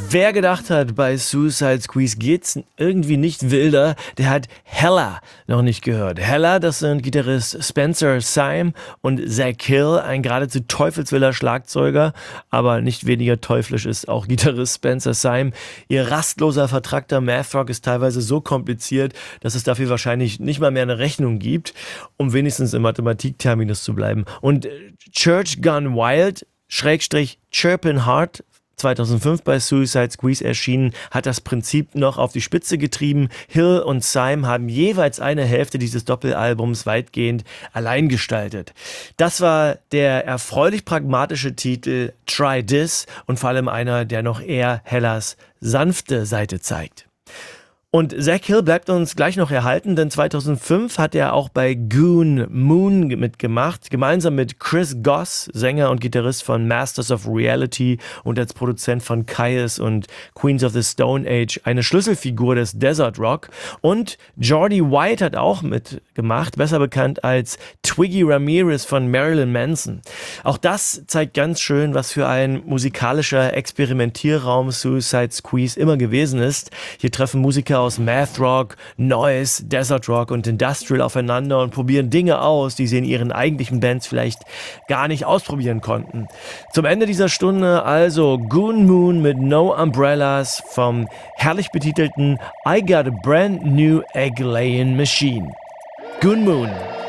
Wer gedacht hat, bei Suicide Squeeze geht's irgendwie nicht wilder, der hat Hella noch nicht gehört. Hella, das sind Gitarrist Spencer Syme und Zach Hill, ein geradezu teufelswilder Schlagzeuger, aber nicht weniger teuflisch ist auch Gitarrist Spencer Syme. Ihr rastloser, vertrackter Math-Rock ist teilweise so kompliziert, dass es dafür wahrscheinlich nicht mal mehr eine Rechnung gibt, um wenigstens im Mathematikterminus zu bleiben. Und Church Gone Wild, Schrägstrich Chirpin' Heart, 2005 bei Suicide Squeeze erschienen, hat das Prinzip noch auf die Spitze getrieben. Hill und Syme haben jeweils eine Hälfte dieses Doppelalbums weitgehend allein gestaltet. Das war der erfreulich pragmatische Titel Try This und vor allem einer, der noch eher Hellas sanfte Seite zeigt. Und Zach Hill bleibt uns gleich noch erhalten, denn 2005 hat er auch bei Goon Moon mitgemacht, gemeinsam mit Chris Goss, Sänger und Gitarrist von Masters of Reality und als Produzent von Kyuss und Queens of the Stone Age, eine Schlüsselfigur des Desert Rock. Und Geordie White hat auch mitgemacht, besser bekannt als Twiggy Ramirez von Marilyn Manson. Auch das zeigt ganz schön, was für ein musikalischer Experimentierraum Suicide Squeeze immer gewesen ist. Hier treffen Musiker aus Math Rock, Noise, Desert Rock und Industrial aufeinander und probieren Dinge aus, die sie in ihren eigentlichen Bands vielleicht gar nicht ausprobieren konnten. Zum Ende dieser Stunde also Goon Moon mit No Umbrellas vom herrlich betitelten I Got a Brand New Egg Laying Machine. Goon Moon.